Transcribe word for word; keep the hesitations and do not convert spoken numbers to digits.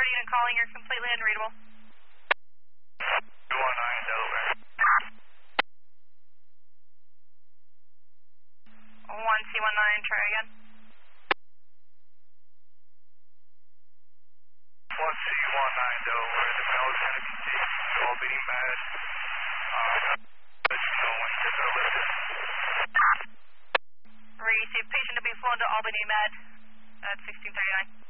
Florida unit calling, you're completely unreadable. two one nine, Delaware. one C one nine, try again. one C one nine, Delaware. The mail is going to be taken to Albany Med. Uh, let you know when tips are lifted. Receive patient to be flown to Albany Med at sixteen thirty-nine.